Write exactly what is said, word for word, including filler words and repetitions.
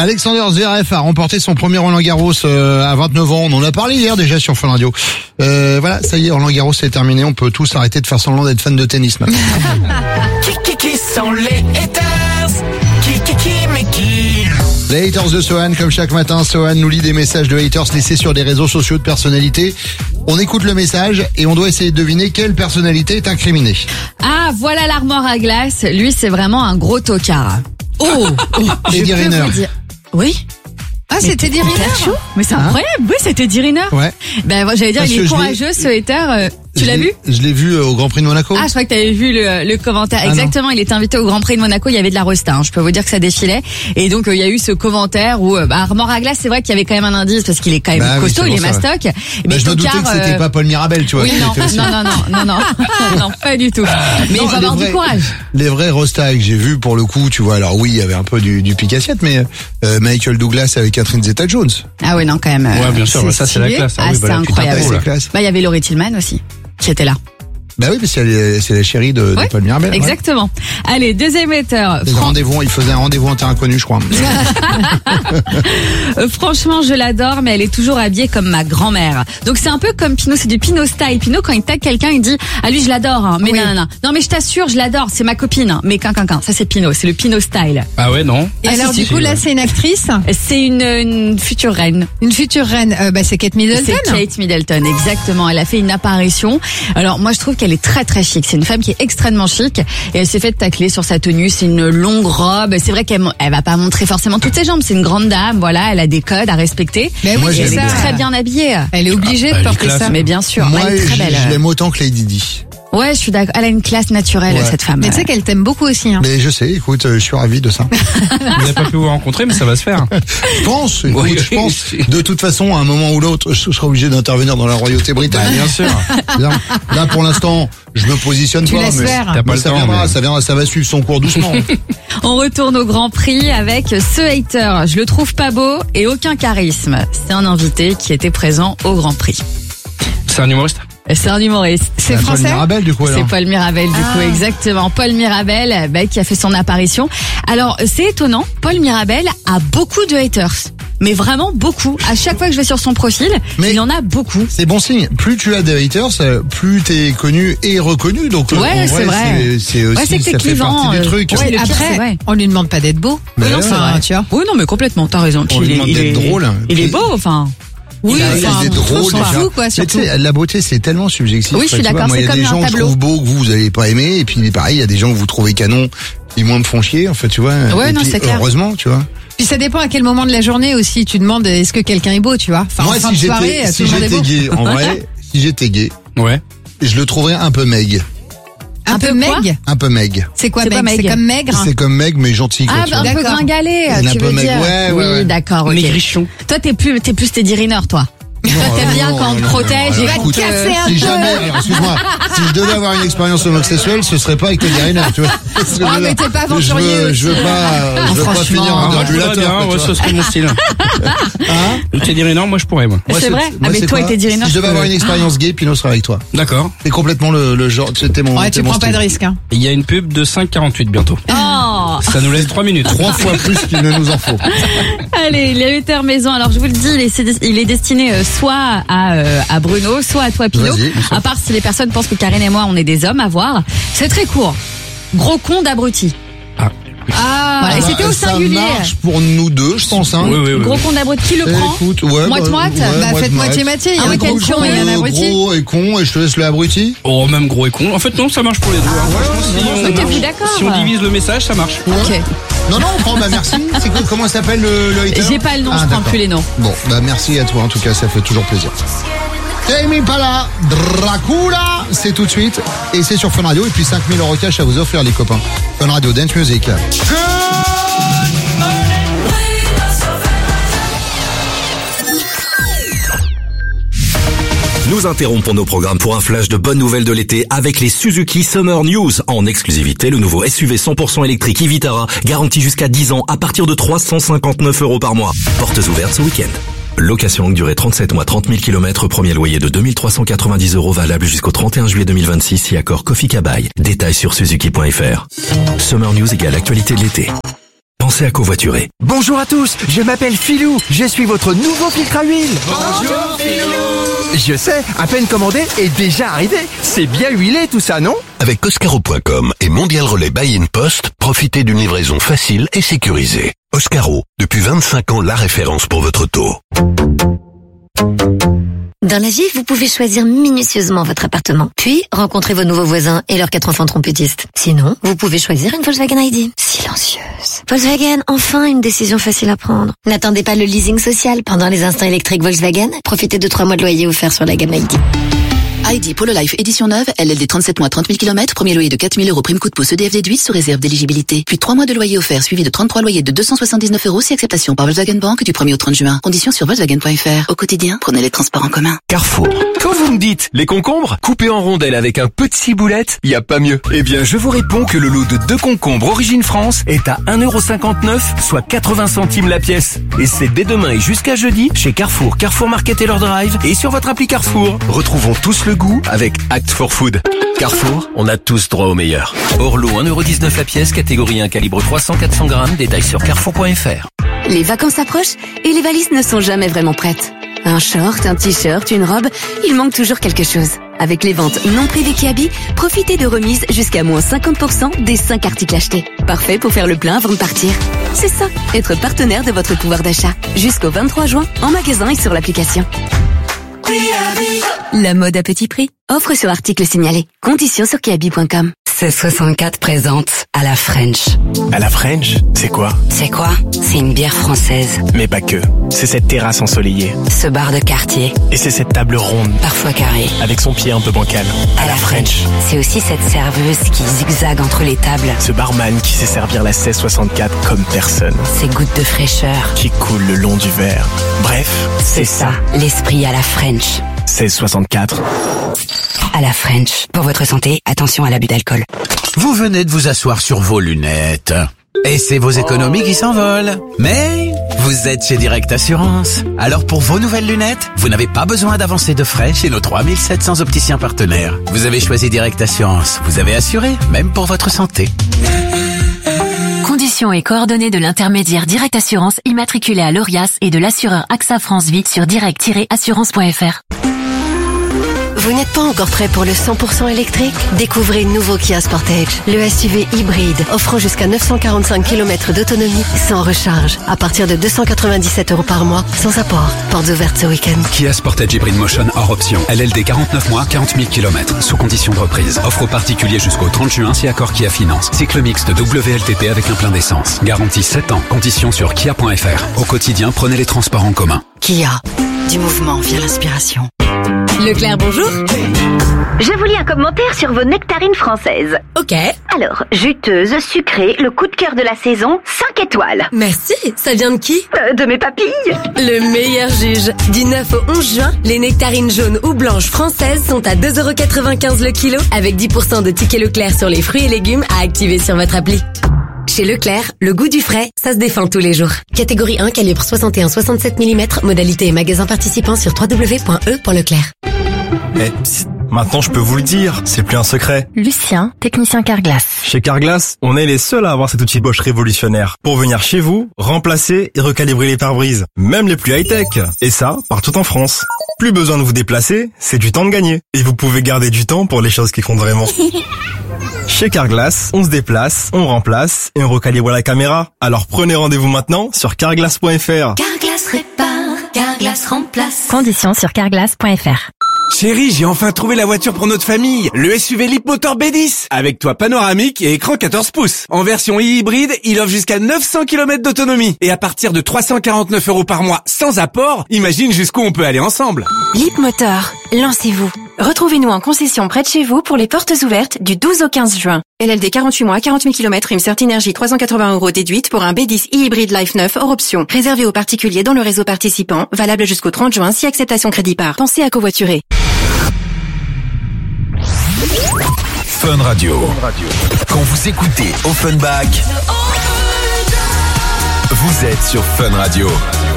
Alexander Zverev a remporté son premier Roland-Garros euh, à vingt-neuf ans. On en a parlé hier déjà sur Fun Radio. Euh, voilà, ça y est, Roland-Garros c'est terminé. On peut tous arrêter de faire semblant d'être fan de tennis maintenant. Qui, qui, qui sont les haters? Qui, qui, qui, mais qui? Les haters de Sohan, comme chaque matin, Sohan nous lit des messages de haters laissés sur des réseaux sociaux de personnalités. On écoute le message et on doit essayer de deviner quelle personnalité est incriminée. Ah, voilà l'armoire à glace. Lui, c'est vraiment un gros tocard. Oh, oh Eddie Riner. Oui. Ah, c'était Eddie Riner. Mais c'est incroyable. Oui, c'était Eddie Riner. Ouais. Ben, moi, j'allais dire, Parce il que est je courageux, ce hater. Euh, tu Je l'as l'ai- vu? Je l'ai vu euh, au Grand Prix de Monaco. Ah, je crois que tu avais vu le, le commentaire. Ah, Exactement, il était invité au Grand Prix de Monaco, il y avait de la rosta, hein. Je peux vous dire que ça défilait. Et donc, euh, il y a eu ce commentaire où, euh, bah, armoire à glace, c'est vrai qu'il y avait quand même un indice parce qu'il est quand même Bah oui, costaud, c'est il est pour ça, mastoc. Bah, Mais je me doutais tocard, que c'était euh, pas Paul Mirabel, tu vois. Oui, qui non, était aussi- non, non, non, non, non, non, pas du tout. Mais Non, il faut les avoir vrais- du courage. Les vrais rostas que j'ai vus pour le coup, tu vois, alors oui, il y avait un peu du, du pique-assiette, mais euh, Michael Douglas avec Catherine Zeta-Jones. Ah oui, non, quand même. euh, Ouais, bien sûr, c'est bah, ça c'est la stylé. classe. Ah, oui, c'est bah, là, tu incroyable. t'en fous, c'est là. classe. Bah, il y avait Laurie Tillman aussi, qui était là. Bah oui, parce que c'est la chérie de, de Ouais, Paul Mirabel. ouais. Exactement. Allez, deuxième hater. Des Fran- rendez-vous, il faisait un rendez-vous en terrain connu, je crois. Euh, franchement, je l'adore, mais elle est toujours habillée comme ma grand-mère. Donc c'est un peu comme Pinot, c'est du Pinot style. Pinot, quand il tag quelqu'un, il dit ah lui je l'adore, hein. mais Oui. non, non non non mais je t'assure, je l'adore, c'est ma copine. Hein. Mais qu'un qu'un qu'un, ça c'est Pinot, c'est le Pinot style. Ah ouais, non. Et Ah, alors, si, du si, coup, si, là, ouais. c'est une actrice, C'est une, une future reine. une future reine. Euh, bah, c'est Kate Middleton. C'est Kate Middleton, exactement. Elle a fait une apparition. Alors moi je trouve qu'elle est très très chic. C'est une femme qui est extrêmement chic et elle s'est fait tacler sur sa tenue. C'est une longue robe. C'est vrai qu'elle elle va pas montrer forcément toutes ses jambes. C'est une grande dame, voilà. Elle a des codes à respecter. Mais Moi, oui, j'ai c'est Elle est ça. très bien habillée. Elle est obligée Ah, de elle est porter classe. ça. Mais bien sûr, Moi, elle est très je, belle. je l'aime autant que Lady Di. Ouais, je suis d'accord. Elle a une classe naturelle, Ouais. cette femme. Mais tu sais qu'elle t'aime beaucoup aussi. Hein. Mais je sais, écoute, euh, je suis ravi de ça. Vous n'avez pas pu vous rencontrer, mais ça va se faire. Je pense, écoute, Oui, je pense. oui. De toute façon, à un moment ou l'autre, je serai obligé d'intervenir dans la royauté britannique. Bien sûr. Là, là, pour l'instant, je me positionne Tu pas. laisses mais, faire. T'as pas mais le ça temps, viendra, mais- ça viendra, ça va suivre son cours doucement. On retourne au Grand Prix avec ce hater. Je le trouve pas beau et aucun charisme. C'est un invité qui était présent au Grand Prix. C'est un humoriste. C'est un humoriste. C'est Paul français. Mirabel, du coup, alors. C'est Paul Mirabel, du coup, Ah. exactement. Paul Mirabel, bah, qui a fait son apparition. Alors, c'est étonnant. Paul Mirabel a beaucoup de haters. Mais vraiment beaucoup. À chaque fois que je vais sur son profil, Mais- il y en a beaucoup. C'est bon signe. Plus tu as des haters, euh, plus t'es connu et reconnu. Donc, euh, Ouais, en c'est vrai. c'est- c'est aussi, Ouais, c'est que t'es ça fait clivant, partie euh, du truc. ouais, le pire, c'est Après, vrai. on lui demande pas d'être beau. Mais Oui, non, ouais, c'est vrai. tu vois. Oui, non, mais complètement, t'as raison. Puis On lui il est, demande il d'être est- drôle. Il est Puis- beau, enfin. Oui, Il a- il enfin, est drôle, on s'en déjà. fout, quoi, Mais surtout. tu sais, la beauté, c'est tellement subjectif. Oui, je suis Tu vois, d'accord, moi, c'est il y a comme des un gens que je tableau. trouve beaux que vous, vous n'allez pas aimer. Et puis, pareil, il y a des gens que vous trouvez canon qui, moi, me font chier, en fait, tu vois. Ouais, Et non, puis, c'est clair. heureusement, tu vois. Puis ça dépend à quel moment de la journée aussi. Tu demandes est-ce que quelqu'un est beau, tu vois. Enfin, Moi, en fin si de soirée, j'étais, tout si le monde est j'étais beau. gay, en vrai, si j'étais gay, Ouais. je le trouverais un peu meg. Un, Un peu peu quoi meg. Un peu meg. C'est quoi C'est pas meg? C'est meg. comme maigre. C'est comme meg, mais gentil, quoi, Ah, tu bah, vois. un peu D'accord. gringalet, Il est un tu peu veux mec- dire. ouais, ouais, oui, ouais. d'accord, ok. Maigrichon. Toi, t'es plus, t'es plus Teddy Riner, toi. Non, T'aimes non, bien non, quand on non, te non, protège non, et alors, qu'on écoute, te... casser un Si peu. jamais, alors, excuse-moi, si je devais avoir une expérience homosexuelle, ce serait pas avec Teddy Riner, tu vois. Parce que Ah, je veux mais dire, t'es pas je aventurier veux, je veux aussi. pas, je veux pas franchement. finir Ah, en moi, je voudrais déambulateur, bien, quoi, ouais, tu ce vois. serait mon style. Hein Le Teddy Riner, moi je pourrais, moi. Moi, C'est vrai? Ah, moi, mais c'est toi quoi et Teddy Riner, Si je je devais peux- avoir une expérience gay, Pinot serait avec toi. D'accord. C'est complètement le, le genre, c'était mon, Ouais, c'était tu mon prends pas style. de risque. Hein. Il y a une pub de cinq quarante-huit bientôt. Oh. Ça nous laisse trois minutes. Trois fois plus qu'il ne nous en faut. Allez, les haters maison. Alors, je vous le dis, il est, il est destiné euh, soit à, euh, à Bruno, soit à toi, Pinot. Vas-y. À part si les personnes pensent que Karine et moi, on est des hommes à voir. C'est très court. Gros con d'abruti. Ah, Voilà, et Bah, c'était au ça singulier. marche pour nous deux, je pense, hein. Oui, oui, oui. Gros con d'abruti. Qui le Eh, prend? écoute, ouais, Moite-moite. bah, ouais, bah faites moitié-moitié. Il y a Ah un oui, gros quel con con, et il y a un Euh, abruti. Gros et con, et je te laisse le abruti. Oh, même gros et con. En fait, non, ça marche pour les deux. hein. Franchement, si on- Mettez-vous d'accord. Si on divise le message, ça marche. Ok. Non, non, on prend, bah merci. C'est quoi, comment s'appelle le, le hater? J'ai pas le nom, Ah, je prends d'accord. plus les noms. Bon, bah merci à toi, en tout cas, ça fait toujours plaisir. Tame Impala, Dracula, c'est tout de suite, et c'est sur Fun Radio, et puis cinq mille euros cash à vous offrir, les copains. Fun Radio, Dance Music. Nous interrompons nos programmes pour un flash de bonnes nouvelles de l'été avec les Suzuki Summer News. En exclusivité, le nouveau S U V cent pour cent électrique e-Vitara, garanti jusqu'à dix ans à partir de trois cent cinquante-neuf euros par mois. Portes ouvertes ce week-end. Location longue durée trente-sept mois, trente mille kilomètres, premier loyer de deux mille trois cent quatre-vingt-dix euros valable jusqu'au trente et un juillet deux mille vingt-six si accord Kofi Kabai. Détails sur suzuki point f r. Summer News égale actualité de l'été. Pensez à covoiturer. Bonjour à tous, je m'appelle Philou, je suis votre nouveau filtre à huile. Bonjour Philou. Je sais, à peine commandé et déjà arrivé. C'est bien huilé tout ça, non? Avec Oscaro point com et Mondial Relais Buy in Post, profitez d'une livraison facile et sécurisée. Oscaro, depuis vingt-cinq ans la référence pour votre auto. Dans la vie, vous pouvez choisir minutieusement votre appartement, puis rencontrer vos nouveaux voisins et leurs quatre enfants trompettistes. Sinon, vous pouvez choisir une Volkswagen I D. Silencieuse. Volkswagen, enfin une décision facile à prendre. N'attendez pas le leasing social pendant les instants électriques Volkswagen. Profitez de trois mois de loyer offerts sur la gamme I D. I D Polo Life édition neuve, L L D trente-sept mois, trente mille kilomètres, premier loyer de quatre mille euros, prime coup de pouce, E D F déduit sous réserve d'éligibilité. Puis trois mois de loyer offert suivi de trente-trois loyers de deux cent soixante-dix-neuf euros si acceptation par Volkswagen Bank du premier au trente juin. Conditions sur Volkswagen point F R. Au quotidien, prenez les transports en commun. Carrefour. Quand vous me dites les concombres coupés en rondelles avec un peu de ciboulette, y a pas mieux. Eh bien, je vous réponds que le lot de deux concombres Origine France est à un euro cinquante-neuf, soit quatre-vingts centimes la pièce. Et c'est dès demain et jusqu'à jeudi chez Carrefour, Carrefour Market et leur drive et sur votre appli Carrefour. Retrouvons tous le goût avec Act for Food. Carrefour, on a tous droit au meilleur. Orlo, un euro dix-neuf la pièce, catégorie un, calibre trois cents à quatre cents grammes, détail sur carrefour point F R. Les vacances approchent et les valises ne sont jamais vraiment prêtes. Un short, un t-shirt, une robe, il manque toujours quelque chose. Avec les ventes non privées Kiabi, profitez de remises jusqu'à moins cinquante pour cent des cinq articles achetés. Parfait pour faire le plein avant de partir. C'est ça, être partenaire de votre pouvoir d'achat. Jusqu'au vingt-trois juin, en magasin et sur l'application. La mode à petit prix. Offre sur article signalé. Conditions sur kiabi point com. seize soixante-quatre présente à la French. À la French, c'est quoi? C'est quoi? C'est une bière française. Mais pas que. C'est cette terrasse ensoleillée. Ce bar de quartier. Et c'est cette table ronde. Parfois carrée. Avec son pied un peu bancal. À, à la French. French. C'est aussi cette serveuse qui zigzague entre les tables. Ce barman qui sait servir la seize soixante-quatre comme personne. Ces gouttes de fraîcheur. Qui coulent le long du verre. Bref, c'est, c'est ça. ça. L'esprit à la French. seize soixante-quatre. À la French. Pour votre santé, attention à l'abus d'alcool. Vous venez de vous asseoir sur vos lunettes. Et c'est vos économies qui s'envolent. Mais vous êtes chez Direct Assurance. Alors pour vos nouvelles lunettes, vous n'avez pas besoin d'avancer de frais chez nos trois mille sept cents opticiens partenaires. Vous avez choisi Direct Assurance. Vous avez assuré, même pour votre santé. Conditions et coordonnées de l'intermédiaire Direct Assurance immatriculé à l'Orias et de l'assureur AXA France Vie sur direct tiret assurance point F R. Vous n'êtes pas encore prêt pour le cent pour cent électrique? Découvrez le nouveau Kia Sportage, le S U V hybride offrant jusqu'à neuf cent quarante-cinq kilomètres d'autonomie sans recharge, à partir de deux cent quatre-vingt-dix-sept euros par mois, sans apport. Portes ouvertes ce week-end. Kia Sportage Hybrid Motion hors option. L L D quarante-neuf mois, quarante mille kilomètres, sous condition de reprise. Offre aux particuliers jusqu'au trente juin si accord Kia Finance. Cycle mixte W L T P avec un plein d'essence. Garantie sept ans. Conditions sur kia point F R. Au quotidien, prenez les transports en commun. Kia. Du mouvement via l'inspiration. Leclerc, bonjour. Je vous lis un commentaire sur vos nectarines françaises. Ok. Alors, juteuse, sucrée, le coup de cœur de la saison, cinq étoiles. Merci, ça vient de qui? euh, De mes papilles. Le meilleur juge. Du neuf au onze juin, les nectarines jaunes ou blanches françaises sont à deux euros quatre-vingt-quinze le kilo, avec dix pour cent de tickets Leclerc sur les fruits et légumes à activer sur votre appli. Chez Leclerc, le goût du frais, ça se défend tous les jours. Catégorie un, calibre soixante et un virgule soixante-sept millimètres, modalité et magasin participant sur w w w point e point leclerc. Eh, psst, maintenant je peux vous le dire, c'est plus un secret. Lucien, technicien Carglass. Chez Carglass, on est les seuls à avoir cet outil Bosch révolutionnaire pour venir chez vous, remplacer et recalibrer les pare-brises, même les plus high-tech. Et ça, partout en France. Plus besoin de vous déplacer, c'est du temps de gagner. Et vous pouvez garder du temps pour les choses qui comptent vraiment. Chez Carglass, on se déplace, on remplace et on recalibre la caméra. Alors prenez rendez-vous maintenant sur carglass point F R. Carglass répare, Carglass remplace. Conditions sur carglass point F R. Chérie, j'ai enfin trouvé la voiture pour notre famille. Le S U V Leapmotor B dix. Avec toit panoramique et écran quatorze pouces. En version hybride, il offre jusqu'à neuf cents kilomètres d'autonomie. Et à partir de trois cent quarante-neuf euros par mois sans apport, imagine jusqu'où on peut aller ensemble. Leapmotor, lancez-vous. Retrouvez-nous en concession près de chez vous pour les portes ouvertes du douze au quinze juin. L L D quarante-huit mois, quarante mille kilomètres, une Cert Énergie trois cent quatre-vingts euros déduite pour un B dix e-hybride Life neuf hors option. Réservé aux particuliers dans le réseau participant, valable jusqu'au trente juin si acceptation crédit par. Pensez à covoiturer. Fun Radio. Quand vous écoutez Offenbach, vous êtes sur Fun Radio.